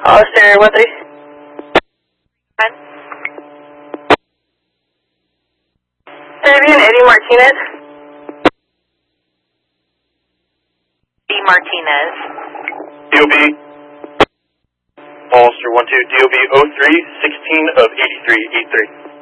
Hollister 13. Fabian Eddie Martinez. Eddie Martinez. DOB. Hollister 12, DOB 03, 16 of 83, 83.